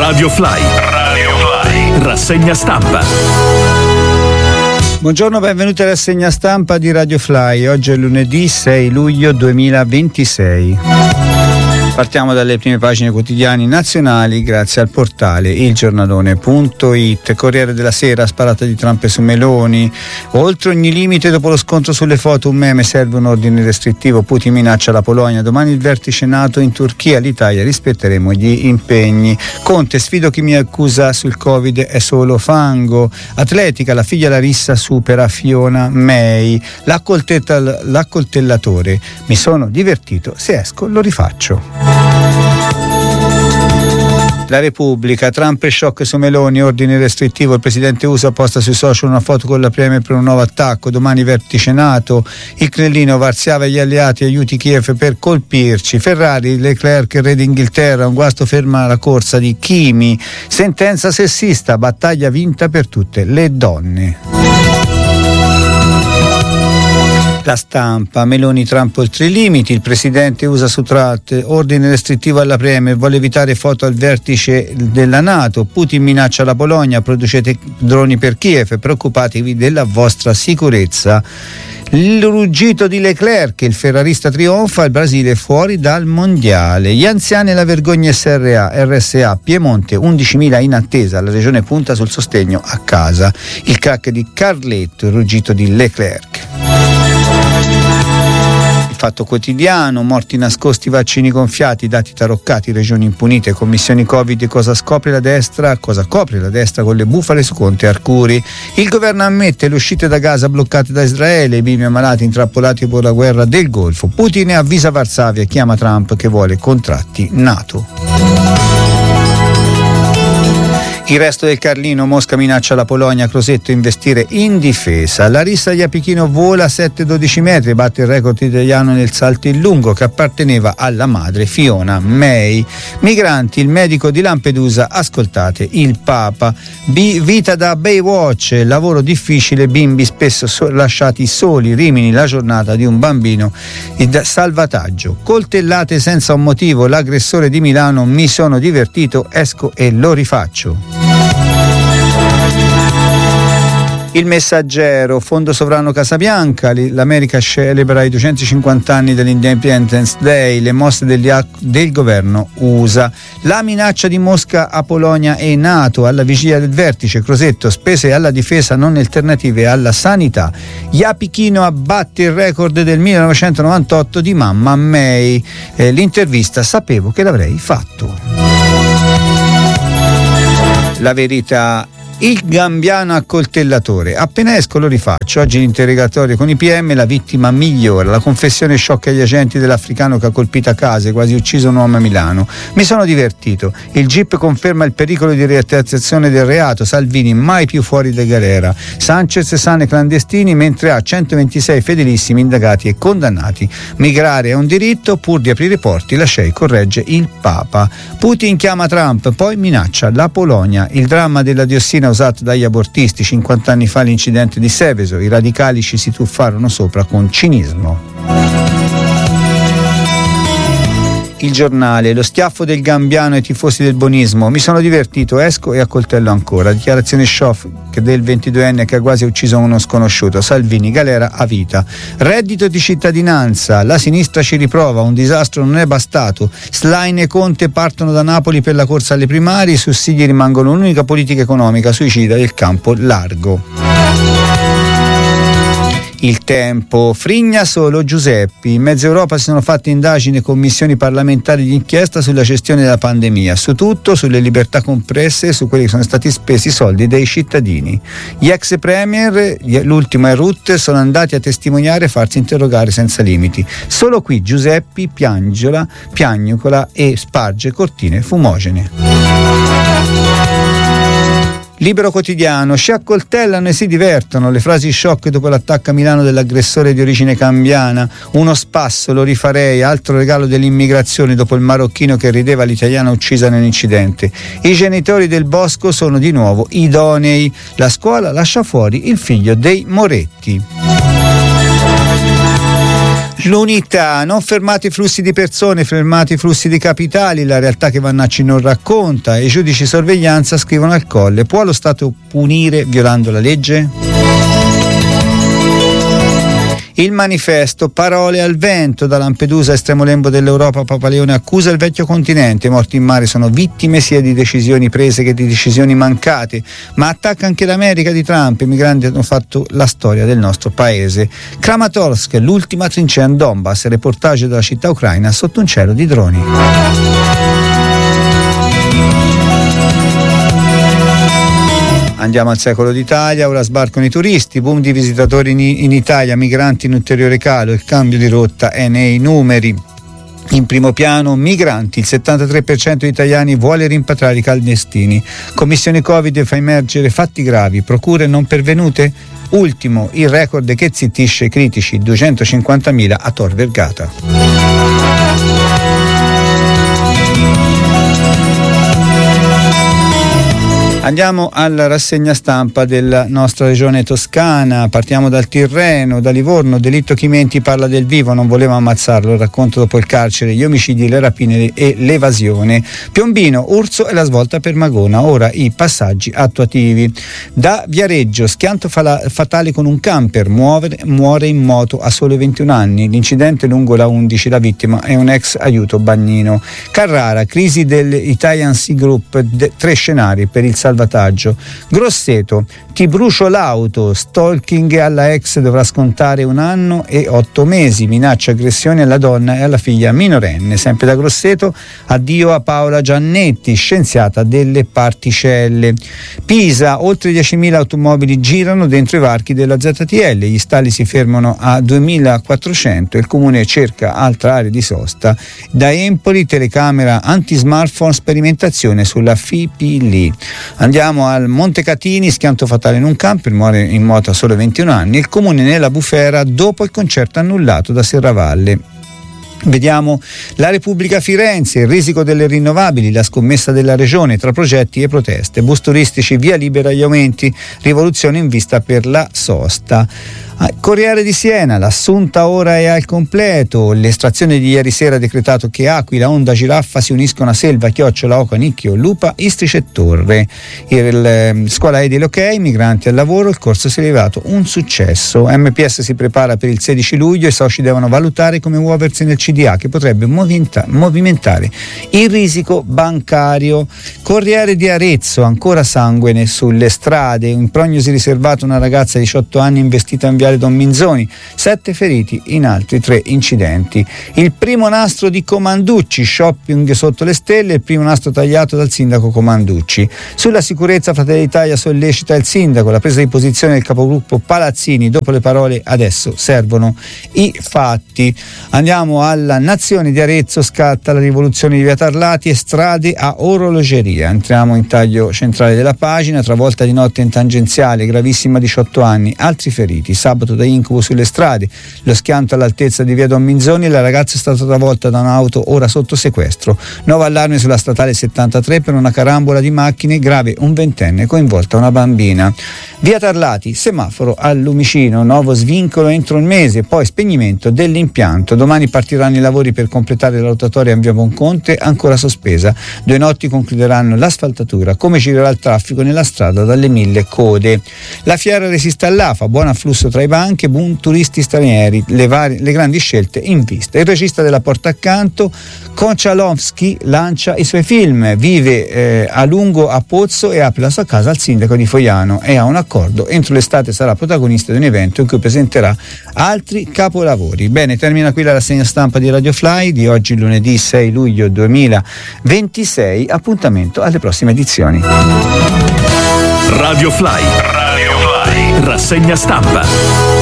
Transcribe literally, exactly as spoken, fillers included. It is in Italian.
Radio Fly. Radio Fly. Rassegna stampa. Buongiorno, benvenuti alla rassegna stampa di Radio Fly. Oggi è lunedì sei luglio duemilaventisei. Partiamo dalle prime pagine quotidiani nazionali grazie al portale il giornalone punto it. Corriere della Sera, sparata di Trump su Meloni. Oltre ogni limite dopo lo scontro sulle foto, un meme, serve un ordine restrittivo, Putin minaccia la Polonia, domani il vertice NATO in Turchia, l'Italia rispetteremo gli impegni. Conte, sfido chi mi accusa sul Covid, è solo fango. Atletica, la figlia Larissa supera Fiona May. L'accoltella, l'accoltellatore, mi sono divertito, se esco lo rifaccio. La Repubblica, Trump e shock su Meloni, ordine restrittivo, il presidente U S A posta sui social una foto con la Premier per un nuovo attacco, domani vertice NATO, il Crellino, Varsavia e gli alleati, aiuti Kiev per colpirci, Ferrari, Leclerc, re d'Inghilterra, un guasto ferma la corsa di Kimi, sentenza sessista, battaglia vinta per tutte le donne. La Stampa, Meloni Trump oltre i limiti, il presidente U S A su Trump, ordine restrittivo alla Premier, vuole evitare foto al vertice della NATO, Putin minaccia la Polonia, producete droni per Kiev, preoccupatevi della vostra sicurezza. Il ruggito di Leclerc, il ferrarista trionfa, il Brasile fuori dal mondiale. Gli anziani e la vergogna S R A, R S A, Piemonte, undicimila in attesa, la regione punta sul sostegno a casa. Il crack di Carletto, il ruggito di Leclerc. Il Fatto Quotidiano, morti nascosti, vaccini gonfiati, dati taroccati, regioni impunite, commissioni Covid, cosa scopre la destra, cosa copre la destra con le bufale su Conte e Arcuri. Il governo ammette le uscite da Gaza bloccate da Israele, i bimbi ammalati intrappolati per la guerra del Golfo. Putin avvisa Varsavia, chiama Trump che vuole contratti NATO. Il Resto del Carlino, Mosca minaccia la Polonia, Crosetto investire in difesa. Larissa Iapichino vola sette dodici metri, batte il record italiano nel salto in lungo che apparteneva alla madre Fiona May. Migranti, il medico di Lampedusa, ascoltate il Papa. B- vita da Baywatch, lavoro difficile, bimbi spesso so- lasciati soli, Rimini, la giornata di un bambino, il salvataggio. Coltellate senza un motivo, l'aggressore di Milano, mi sono divertito, esco e lo rifaccio. Il Messaggero, Fondo Sovrano Casabianca, l'America celebra i duecentocinquanta anni dell'Independence Day, le mosse degli, del governo U S A. La minaccia di Mosca a Polonia e NATO, alla vigilia del vertice, Crosetto, spese alla difesa non alternative alla sanità. Iapichino abbatte il record del millenovecentonovantotto di mamma May. Eh, l'intervista, sapevo che l'avrei fatto. La Verità, il Gambiano accoltellatore, appena esco lo rifaccio, oggi l'interrogatorio con i P M, la vittima migliora, la confessione sciocca agli agenti dell'africano che ha colpito a case, quasi ucciso un uomo a Milano, mi sono divertito, il G I P conferma il pericolo di reattivazione del reato, Salvini mai più fuori da galera, Sanchez sana clandestini mentre ha centoventisei fedelissimi indagati e condannati, migrare è un diritto, pur di aprire porti la Shea corregge il Papa, Putin chiama Trump, poi minaccia la Polonia, il dramma della diossina usato dagli abortisti, cinquanta anni fa l'incidente di Seveso, i radicali ci si tuffarono sopra con cinismo. Il Giornale, lo schiaffo del Gambiano ai tifosi del bonismo, mi sono divertito, esco e accoltello ancora, dichiarazione shock del ventiduenne che ha quasi ucciso uno sconosciuto, Salvini, galera a vita. Reddito di cittadinanza, la sinistra ci riprova, un disastro non è bastato, Schlein e Conte partono da Napoli per la corsa alle primarie, i sussidi rimangono l'unica politica economica suicida del campo largo. Il Tempo, Frigna solo Giuseppi, in mezza Europa si sono fatte indagini e commissioni parlamentari di inchiesta sulla gestione della pandemia, su tutto, sulle libertà compresse e su quelli che sono stati spesi i soldi dei cittadini. Gli ex premier, l'ultimo è Rutte, sono andati a testimoniare e farsi interrogare senza limiti. Solo qui Giuseppi piangiola, piagnucola e sparge cortine fumogene. Libero Quotidiano, si accoltellano e si divertono, le frasi shock dopo l'attacco a Milano dell'aggressore di origine cambiana, uno spasso, lo rifarei, altro regalo dell'immigrazione dopo il marocchino che rideva l'italiana uccisa nell'incidente. I genitori del Bosco sono di nuovo idonei, la scuola lascia fuori il figlio dei Moretti. L'unità, non fermate i flussi di persone, fermate i flussi di capitali, la realtà che Vannacci non racconta. I giudici sorveglianza scrivono al Colle: può lo Stato punire violando la legge? Il Manifesto, parole al vento, da Lampedusa, estremo lembo dell'Europa, Papa Leone accusa il vecchio continente, i morti in mare sono vittime sia di decisioni prese che di decisioni mancate, ma attacca anche l'America di Trump, i migranti hanno fatto la storia del nostro paese. Kramatorsk, l'ultima trincea in Donbass, reportage dalla città ucraina sotto un cielo di droni. Andiamo al secolo d'Italia, ora sbarcano i turisti, boom di visitatori in, in Italia, migranti in ulteriore calo, il cambio di rotta è nei numeri. In primo piano migranti, il settantatré per cento di italiani vuole rimpatriare i clandestini. Commissione Covid fa emergere fatti gravi, procure non pervenute? Ultimo, il record che zittisce i critici, duecentocinquantamila a Tor Vergata. Andiamo alla rassegna stampa della nostra regione toscana, partiamo dal Tirreno, da Livorno, delitto Chimenti parla del vivo, non voleva ammazzarlo, racconto dopo il carcere, gli omicidi, le rapine e l'evasione. Piombino, Urso e la svolta per Magona, ora i passaggi attuativi. Da Viareggio, schianto fala- fatale con un camper, muore, muore in moto a sole ventuno anni, l'incidente lungo la undici, la vittima è un ex aiuto bagnino. Carrara, crisi dell'Italian Sea Group, de- tre scenari per il salvataggio. Grosseto, ti brucio l'auto, stalking alla ex, dovrà scontare un anno e otto mesi, minaccia aggressioni alla donna e alla figlia minorenne. Sempre da Grosseto, addio a Paola Giannetti, scienziata delle particelle. Pisa, oltre diecimila automobili girano dentro i varchi della Z T L, gli stalli si fermano a duemilaquattrocento, il comune cerca altra area di sosta. Da Empoli, telecamera anti-smartphone, sperimentazione sulla F I P L. Andiamo al Montecatini, schianto fatale in un camper, muore in moto a solo ventuno anni, il comune nella bufera dopo il concerto annullato da Serravalle. Vediamo la Repubblica Firenze, il risico delle rinnovabili, la scommessa della regione tra progetti e proteste, bus turistici via libera agli aumenti, rivoluzione in vista per la sosta. Corriere di Siena, l'assunta ora è al completo, l'estrazione di ieri sera ha decretato che Aquila, Onda, Giraffa si uniscono a Selva, Chiocciola, Oca, Nicchio, Lupa, Istrice e Torre. Il, eh, scuola edile ok, migranti al lavoro, il corso si è rivelato un successo. M P S si prepara per il sedici luglio, i soci devono valutare come muoversi nel C D A che potrebbe movimenta- movimentare il risico bancario. Corriere di Arezzo, ancora sangue sulle strade, un prognosi riservato a una ragazza di diciotto anni investita in via Don Minzoni, sette feriti in altri tre incidenti. Il primo nastro di Comanducci, shopping sotto le stelle, il primo nastro tagliato dal sindaco Comanducci. Sulla sicurezza Fratelli d'Italia sollecita il sindaco, la presa di posizione del capogruppo Palazzini, dopo le parole adesso servono i fatti. Andiamo alla Nazione di Arezzo, scatta la rivoluzione di via Tarlati e strade a orologeria. Entriamo in taglio centrale della pagina, travolta di notte in tangenziale, gravissima, diciotto anni, altri feriti. Sabato da incubo sulle strade, lo schianto all'altezza di via Don Minzoni, la ragazza è stata travolta da un'auto ora sotto sequestro. Nuovo allarme sulla statale settantatré per una carambola di macchine, grave un ventenne, coinvolta una bambina. Via Tarlati, semaforo al lumicino, nuovo svincolo entro un mese, poi spegnimento dell'impianto. Domani partiranno i lavori per completare la rotatoria in via Bonconte, ancora sospesa. Due notti concluderanno l'asfaltatura. Come girerà il traffico nella strada dalle mille code. La fiera resiste all'A F A, buon afflusso tra i banchi, boom turisti stranieri, le, varie, le grandi scelte in vista. Il regista della Porta Accanto, Konchalovsky, lancia i suoi film, vive eh, a lungo a Pozzo e apre la sua casa al sindaco di Fogliano e ha un accordo, entro l'estate sarà protagonista di un evento in cui presenterà altri capolavori. Bene, termina qui la rassegna stampa di Radio Fly di oggi, lunedì sei luglio duemilaventisei, appuntamento alle prossime edizioni. Radio Fly, Radio Fly, rassegna stampa.